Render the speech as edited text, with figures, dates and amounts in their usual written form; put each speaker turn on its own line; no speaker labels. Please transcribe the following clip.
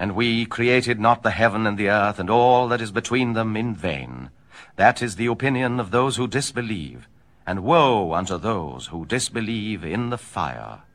And we created not the heaven and the earth and all that is between them in vain. That is the opinion of those who disbelieve, and woe unto those who disbelieve in the fire.